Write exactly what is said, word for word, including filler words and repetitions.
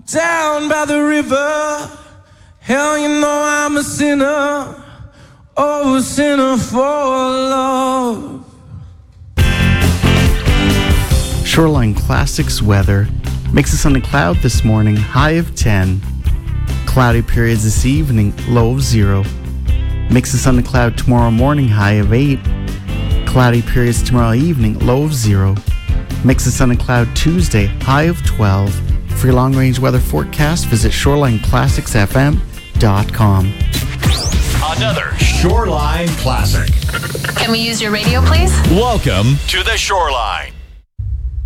down by the river. Hell, you know I'm a sinner, oh, a sinner for love. Shoreline Classics weather. Makes us on a cloud this morning, high of ten. Cloudy periods this evening, low of zero. Makes us on the cloud tomorrow morning, high of eight. Cloudy periods tomorrow evening, low of zero. Makes us on a cloud Tuesday, high of twelve. For your long-range weather forecast, visit shoreline classics f m dot com. Another Shoreline Classic. Can we use your radio, please? Welcome to the Shoreline.